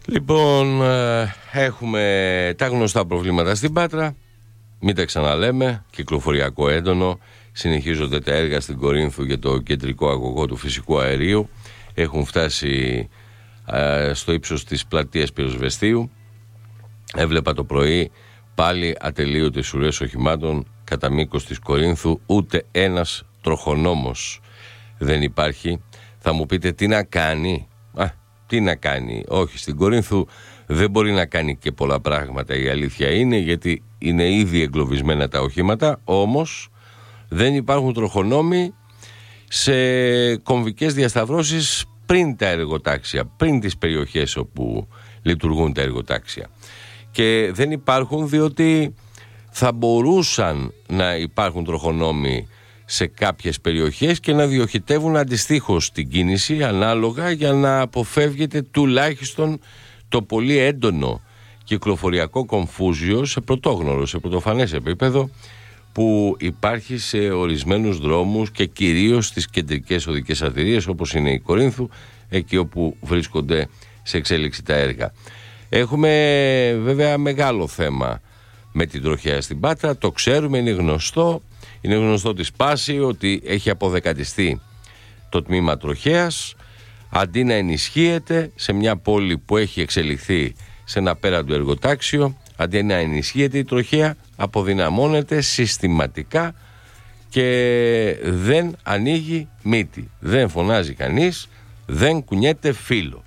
Λοιπόν, έχουμε τα γνωστά προβλήματα στην Πάτρα. Μην τα ξαναλέμε. Κυκλοφοριακό έντονο. Συνεχίζονται τα έργα στην Κορίνθου για το κεντρικό αγωγό του φυσικού αερίου. Έχουν φτάσει στο ύψος της πλατείας Πυροσβεστίου. Έβλεπα το πρωί πάλι ατελείωτες ουρές οχημάτων κατά μήκος της Κορίνθου. Ούτε ένας τροχονόμος δεν υπάρχει. Θα μου πείτε τι να κάνει. Τι να κάνει. Όχι, στην Κορίνθου δεν μπορεί να κάνει και πολλά πράγματα, η αλήθεια είναι, γιατί είναι ήδη εγκλωβισμένα τα οχήματα. Όμως δεν υπάρχουν τροχονόμοι σε κομβικές διασταυρώσεις πριν τα εργοτάξια, πριν τις περιοχές όπου λειτουργούν τα εργοτάξια. Και δεν υπάρχουν διότι θα μπορούσαν να υπάρχουν τροχονόμοι σε κάποιες περιοχές και να διοχετεύουν αντιστοίχως την κίνηση ανάλογα, για να αποφεύγεται τουλάχιστον το πολύ έντονο κυκλοφοριακό κομφούζιο σε πρωτόγνωρο, σε πρωτοφανές επίπεδο που υπάρχει σε ορισμένους δρόμους και κυρίως στις κεντρικές οδικές αρτηρίες, όπως είναι η Κορίνθου, εκεί όπου βρίσκονται σε εξέλιξη τα έργα. Έχουμε βέβαια μεγάλο θέμα με την τροχέα στην Πάτρα, το ξέρουμε, είναι γνωστό. Είναι γνωστό τη Σπάση ότι έχει αποδεκατιστεί το τμήμα τροχέας, αντί να ενισχύεται σε μια πόλη που έχει εξελιχθεί σε ένα πέραντο εργοτάξιο, αντί να ενισχύεται η τροχέα, αποδυναμώνεται συστηματικά και δεν ανοίγει μύτη. Δεν φωνάζει κανείς, δεν κουνιέται φύλλο.